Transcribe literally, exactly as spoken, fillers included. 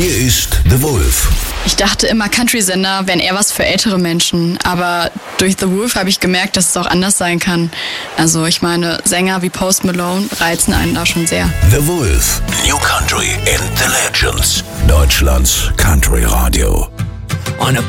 Hier ist The Wolf. Ich dachte immer, Country-Sender wären eher was für ältere Menschen, aber durch The Wolf habe ich gemerkt, dass es auch anders sein kann. Also ich meine, Sänger wie Post Malone reizen einen da schon sehr. The Wolf, New Country and the Legends. Deutschlands Country Radio. On a